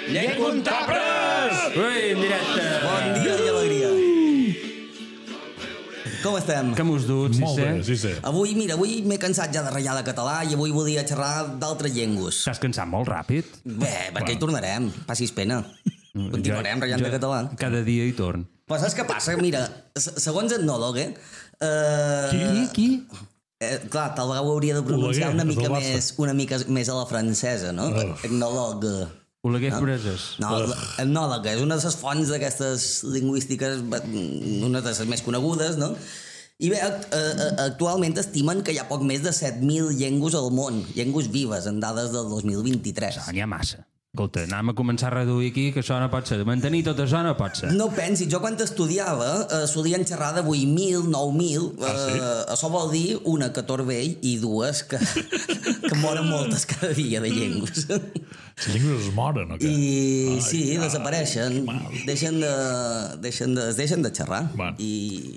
Llengüentapres! Ui, en directe! Bon dia i alegria. Com estem? Que mos dut, Molt bé, sí, sí. Avui m'he cansat ja de ratllar de català i avui volia xerrar d'altres llengües. T'has cansat molt ràpid? Bé, perquè hi tornarem, passis pena. Continuarem ratllant de català. Cada dia hi torn. Però saps què passa? Mira, segons etnòleg, Qui? clar, tal vegada ho hauria de pronunciar Oleguer, una mica més a la francesa, no? Etnòleg. Oleguer Freses. No, etnòleg és una de les fonts d'aquestes lingüístiques, una de les més conegudes, no? I bé, actualment estimen que hi ha poc més de 7.000 llengües al món, llengües vives, en dades del 2023. N'hi ha massa. Escolta, anem a començar a reduir aquí, que això no pot ser. Mantenir tot això no pot ser. No pensis, jo quan estudiava solien xerrar de 8.000, 9.000, sí? això vol dir una que torbell i dues que moren moltes cada dia de llengües. Les llengües es moren, o què? I sí, desapareixen, deixen de xerrar. Bueno. I